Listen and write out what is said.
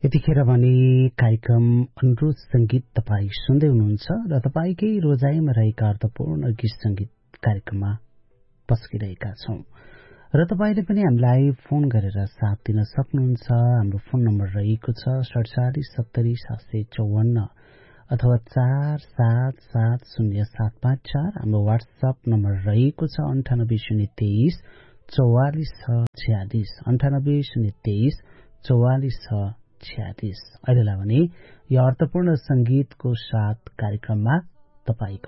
यतिखेर भने कार्यक्रम अनुरोध संगीत तपाई सुन्दै हुनुहुन्छ र तपाईकै रोजाइमा रहेका अर्थपूर्ण गीत संगीत कार्यक्रममा पस्किरहेका छौं र तपाईले पनि हामीलाई फोन गरेर साथ दिन सक्नुहुन्छ। हाम्रो फोन नम्बर रहेको छ 4770 अथवा 477075 हाम्रो व्हाट्सएप नम्बर रहेको छ 9803 44 46 46 अहिलेलाई भने यो अर्थपूर्ण संगीतको साथ कार्यक्रममा तपाईको